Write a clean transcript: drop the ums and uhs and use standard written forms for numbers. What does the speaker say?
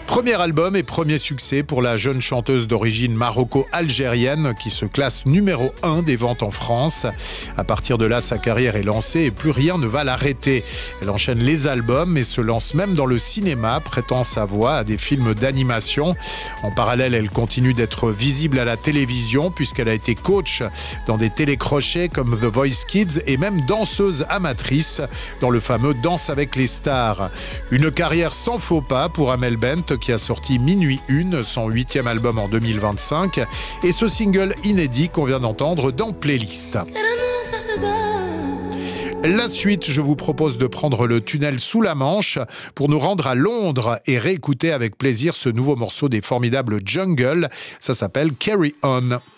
Premier album et premier succès pour la jeune chanteuse d'origine maroco-algérienne qui se classe numéro 1 des ventes en France. À partir de là, sa carrière est lancée et plus rien ne va l'arrêter. Elle enchaîne les albums et se lance même dans le cinéma, prêtant sa voix à des films d'animation. En parallèle, elle continue d'être visible à la télévision puisqu'elle a été coach dans des télécrochets comme The Voice Kids et même danseuse amatrice dans le fameux Danse avec les stars. Une carrière sans faux pas pour Amel Bent qui a sorti Minuit 1, son 8e album en 2025 et ce single inédit qu'on vient d'entendre dans Playlist. La suite, je vous propose de prendre le tunnel sous la Manche pour nous rendre à Londres et réécouter avec plaisir ce nouveau morceau des formidables Jungle. Ça s'appelle Carry On.